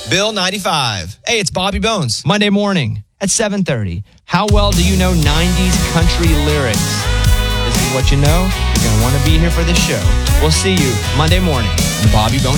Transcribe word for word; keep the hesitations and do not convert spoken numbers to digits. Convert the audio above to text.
Bill ninety-five. Hey, it's Bobby Bones. Monday morning at seven thirty. How well do you know nineties country lyrics? This is what you know. You're going to want to be here for this show. We'll see you Monday morning on the Bobby Bones